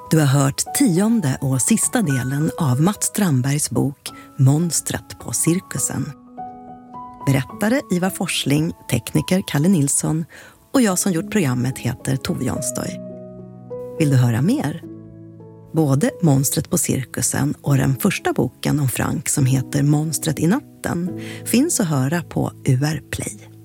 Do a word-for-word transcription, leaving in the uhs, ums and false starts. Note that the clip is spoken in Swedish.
Du har hört tionde och sista delen av Mats Strandbergs bok Monstret på cirkusen. Berättare Ivar Forsling, tekniker Kalle Nilsson och jag som gjort programmet heter Tove Janstorg. Vill du höra mer? Både Monstret på cirkusen och den första boken om Frank som heter Monstret i natten finns att höra på U R Play.